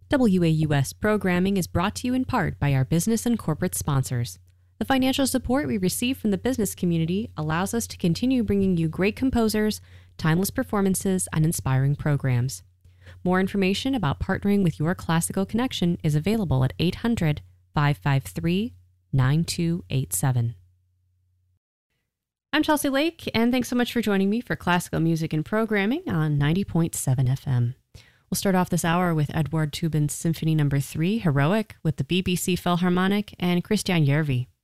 WAUS programming is brought to you in part by our business and corporate sponsors. The financial support we receive from the business community allows us to continue bringing you great composers, timeless performances, and inspiring programs. More information about partnering with your classical connection is available at 800-553-9287. I'm Chelsea Lake, and thanks so much for joining me for classical music and programming on 90.7 FM. We'll start off this hour with Eduard Toubin's Symphony No. 3, Heroic, with the BBC Philharmonic and Christian Järvi.